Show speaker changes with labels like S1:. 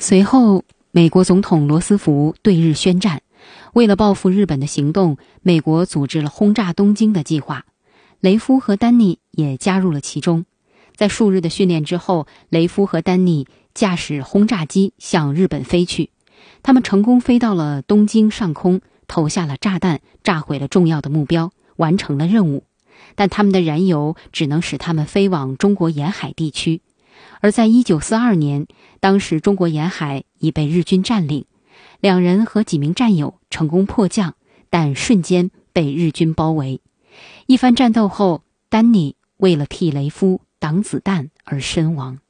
S1: 随后，美国总统罗斯福对日宣战，为了报复日本的行动，美国组织了轰炸东京的计划。雷夫和丹尼也加入了其中。在数日的训练之后，雷夫和丹尼驾驶轰炸机向日本飞去。他们成功飞到了东京上空，投下了炸弹，炸毁了重要的目标，完成了任务。但他们的燃油只能使他们飞往中国沿海地区。而在1942年，当时中国沿海已被日军占领，两人和几名战友成功迫降，但瞬间被日军包围。一番战斗后，丹尼为了替雷夫挡子弹而身亡。